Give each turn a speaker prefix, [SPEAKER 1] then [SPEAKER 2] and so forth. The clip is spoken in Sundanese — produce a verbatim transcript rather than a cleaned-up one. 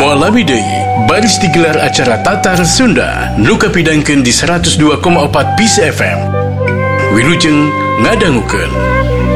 [SPEAKER 1] Mualami deui baris digelar acara Tatar Sunda nu kapidangkeun di seratus dua koma empat Peace F M. Wilujeng ngadangukeun.